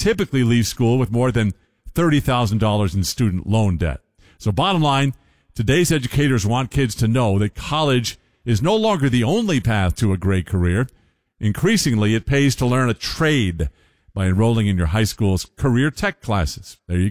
typically leave school with more than $30,000 in student loan debt. So bottom line, today's educators want kids to know that college is no longer the only path to a great career. Increasingly, it pays to learn a trade by enrolling in your high school's career tech classes. There you go.